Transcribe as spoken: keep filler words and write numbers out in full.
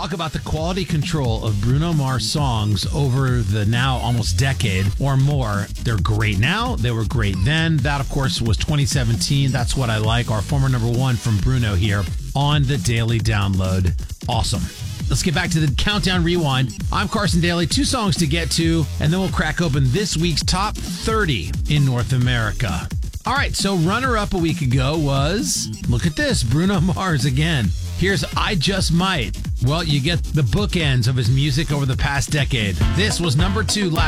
talk about the quality control of Bruno Mars songs over the now almost decade or more. They're great now. They were great then. That, of course, was twenty seventeen. That's What I Like, our former number one from Bruno here on the Daily Download. Awesome. Let's get back to the Countdown Rewind. I'm Carson Daly. Two songs to get to, and then we'll crack open this week's top thirty in North America. All right, so runner-up a week ago was, look at this, Bruno Mars again. Here's I Just Might. Well, you get the bookends of his music over the past decade. This was number two last